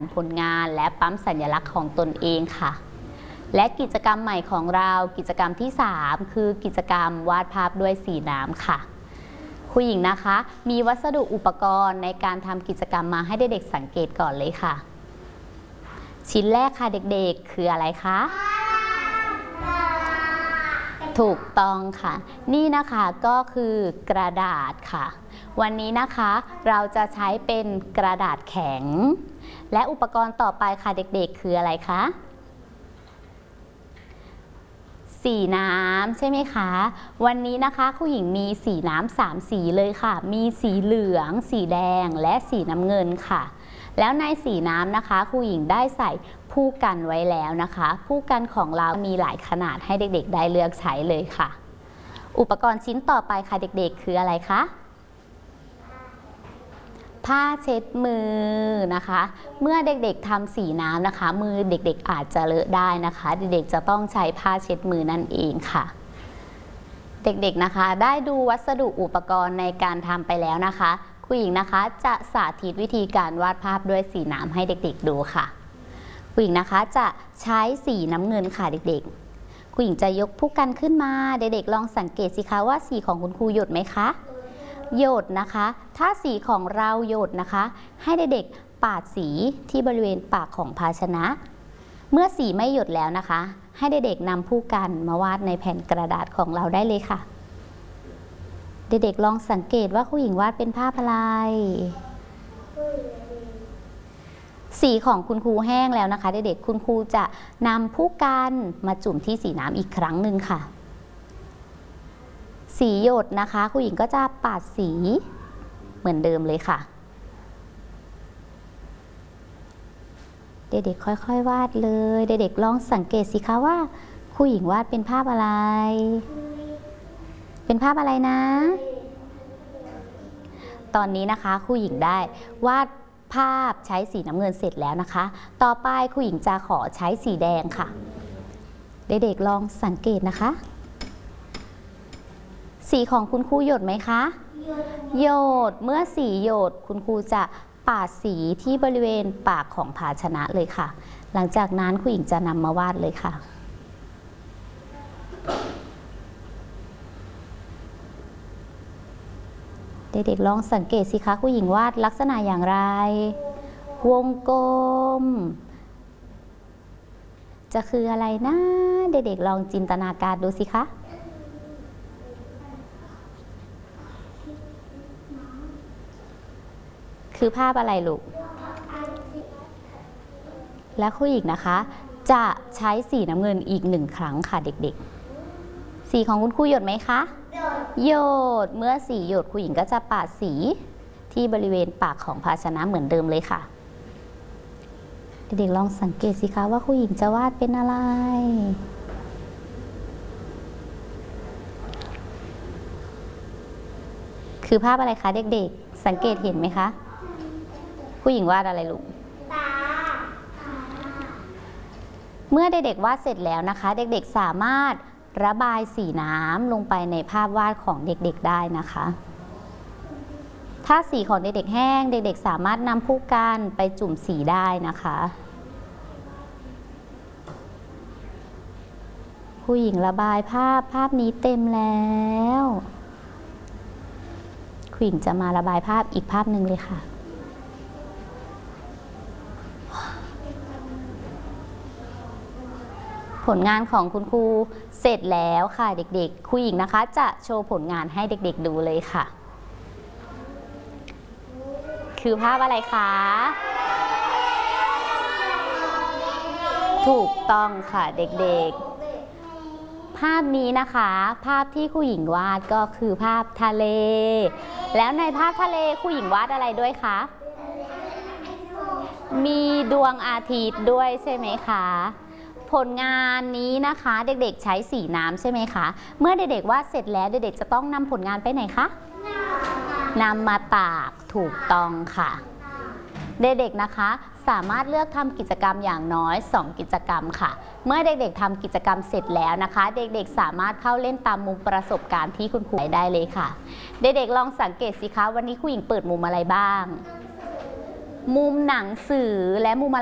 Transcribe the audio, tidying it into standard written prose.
ผลงานและปั๊มสัญลักษณ์ของตนเองค่ะและกิจกรรมใหม่ของเรากิจกรรมที่3คือกิจกรรมวาดภาพด้วยสีน้ำค่ะครูหญิงนะคะมีวัสดุอุปกรณ์ในการทำกิจกรรมมาให้เด็กๆสังเกตก่อนเลยค่ะชิ้นแรกค่ะเด็กๆคืออะไรคะถูกต้องค่ะนี่นะคะก็คือกระดาษค่ะวันนี้นะคะเราจะใช้เป็นกระดาษแข็งและอุปกรณ์ต่อไปค่ะเด็กๆคืออะไรคะสีน้ำใช่ไหมคะวันนี้นะคะครูหญิงมีสีน้ำ3สีเลยค่ะมีสีเหลืองสีแดงและสีน้ำเงินค่ะแล้วในสีน้ำนะคะครูหญิงได้ใส่ผู้กันไว้แล้วนะคะผู้กันของเรามีหลายขนาดให้เด็กๆได้เลือกใช้เลยค่ะอุปกรณ์ชิ้นต่อไปค่ะเด็กๆคืออะไรคะผ้าเช็ดมือนะคะเมื่อเด็กๆทำสีน้ำนะคะมือเด็กๆอาจจะเลอะได้นะคะเด็กๆจะต้องใช้ผ้าเช็ดมือนั่นเองค่ะเด็กๆนะคะได้ดูวัสดุอุปกรณ์ในการทำไปแล้วนะคะครูหญิงนะคะจะสาธิตวิธีการวาดภาพด้วยสีน้ำให้เด็กๆดูค่ะครูหญิงนะคะจะใช้สีน้ำเงินค่ะเด็กๆครูหญิงจะยกผู้กันขึ้นมาเด็กๆลองสังเกตสิคะว่าสีของคุณครูหยดไหมคะหยดนะคะถ้าสีของเราหยดนะคะให้เด็กๆปาดสีที่บริเวณปากของภาชนะเมื่อสีไม่หยดแล้วนะคะให้เด็กๆนำผู้กันมาวาดในแผ่นกระดาษของเราได้เลยค่ะเด็กๆลองสังเกตว่าครูหญิงวาดเป็นภาพอะไรสีของคุณครูแห้งแล้วนะคะเด็กๆคุณครูจะนำผู้กันมาจุ่มที่สีน้ำอีกครั้งหนึ่งค่ะสีหยดนะคะครูหญิงก็จะปาดสีเหมือนเดิมเลยค่ะเด็กๆค่อยๆวาดเลยเด็กๆลองสังเกตสิคะว่าครูหญิงวาดเป็นภาพอะไรเป็นภาพอะไรนะตอนนี้นะคะครูหญิงได้วาดภาพใช้สีน้ำเงินเสร็จแล้วนะคะต่อไปครูหญิงจะขอใช้สีแดงค่ะเด็กๆลองสังเกตนะคะสีของคุณครูหยดไหมคะหยดเมื่อสีหยดคุณครูจะปาดสีที่บริเวณปากของภาชนะเลยค่ะหลังจากนั้นครูหญิงจะนำมาวาดเลยค่ะเด็กๆลองสังเกตสิคะครูหญิงวาดลักษณะอย่างไรวงกลมจะคืออะไรนะเด็กๆลองจินตนาการดูสิคะคือภาพอะไรลูกและครูหญิงนะคะจะใช้สีน้ำเงินอีก1ครั้งค่ะเด็กๆสีของคุณครูหยดไหมคะหยดเมื่อสีหยดครูหญิงก็จะปาดสีที่บริเวณปากของภาชนะเหมือนเดิมเลยค่ะเด็กๆลองสังเกตสิคะว่าครูหญิงจะวาดเป็นอะไรคือภาพอะไรคะเด็กๆสังเกตเห็นไหมคะครูหญิงวาดอะไรลูกเมื่อเด็กๆวาดเสร็จแล้วนะคะเด็กๆสามารถระบายสีน้ำลงไปในภาพวาดของเด็กๆได้นะคะถ้าสีของเด็กๆแห้งเด็กๆสามารถนำผู้กันไปจุ่มสีได้นะคะครูหญิงระบายภาพนี้เต็มแล้วครูหญิงจะมาระบายภาพอีกภาพหนึ่งเลยค่ะผลงานของคุณครูเสร็จแล้วค่ะเด็กๆครูหญิงนะคะจะโชว์ผลงานให้เด็กๆดูเลยค่ะคือภาพอะไรคะถูกต้องค่ะเด็กๆภาพนี้นะคะภาพที่ครูหญิงวาดก็คือภาพทะเลแล้วในภาพทะเลครูหญิงวาดอะไรด้วยคะมีดวงอาทิตย์ด้วยใช่ไหมคะผลงานนี้นะคะเด็กๆใช้สีน้ำใช่ไหมคะเมื่อเด็กๆวาดเสร็จแล้วเด็กๆจะต้องนำผลงานไปไหนคะนำมาตากถูกต้องค่ะเด็กๆนะคะสามารถเลือกทำกิจกรรมอย่างน้อย2กิจกรรมค่ะเมื่อเด็กๆทำกิจกรรมเสร็จแล้วนะคะเด็กๆสามารถเข้าเล่นตามมุมประสบการณ์ที่คุณครูได้เลยค่ะเด็กๆลองสังเกตสิคะวันนี้ครูหญิงเปิดมุมอะไรบ้างมุมหนังสือและมุมอะไร